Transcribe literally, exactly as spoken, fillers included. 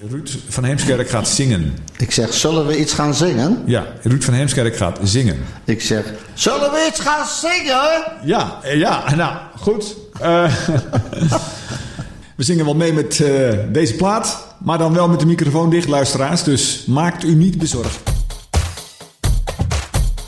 Ruud van Heemskerk gaat zingen. Ik zeg, zullen we iets gaan zingen? Ja, Ruud van Heemskerk gaat zingen. Ik zeg, zullen we iets gaan zingen? Ja, ja, nou, goed. Uh, we zingen wel mee met uh, deze plaat, maar dan wel met de microfoon dicht, luisteraars. Dus maakt u niet bezorgd.